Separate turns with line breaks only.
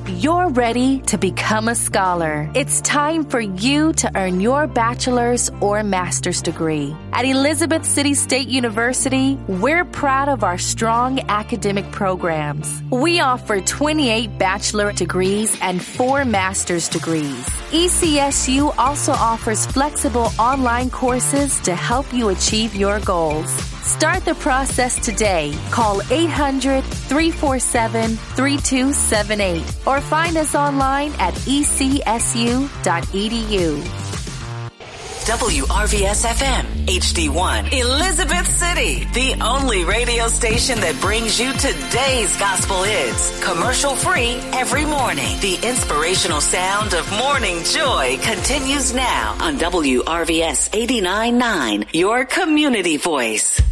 You're ready to become a scholar. It's time for you to earn your bachelor's or master's degree. At Elizabeth City State University, we're proud of our strong academic programs. We offer 28 bachelor degrees and 4 master's degrees. ECSU also offers flexible online courses to help you achieve your goals. Start the process today. Call 800-347-3278 or find us online at ecsu.edu.
WRVS-FM, HD1, Elizabeth City, the only radio station that brings you today's gospel hits, commercial-free every morning. The inspirational sound of morning joy continues now on WRVS 89.9, your community voice.